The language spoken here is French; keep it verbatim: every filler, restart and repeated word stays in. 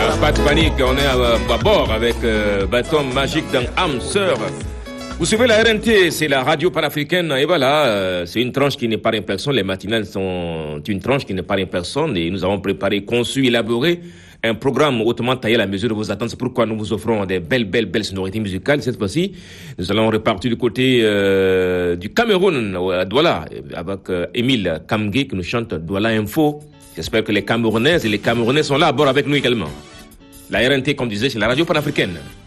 pas de panique, on est à, à bord avec euh, Bâton Magique dans âme sœur. Vous suivez la R N T, c'est la radio panafricaine, et voilà, euh, c'est une tranche qui n'est pas une personne, les matinales sont une tranche qui n'est pas une personne, et nous avons préparé, conçu, élaboré un programme hautement taillé à la mesure de vos attentes. C'est pourquoi nous vous offrons des belles, belles, belles sonorités musicales. Cette fois-ci, nous allons repartir du côté euh, du Cameroun, à Douala, avec euh, Émile Kamgé qui nous chante Douala Info. J'espère que les Camerounaises et les Camerounais sont là à bord avec nous également. La R N T, comme disait, c'est la radio panafricaine.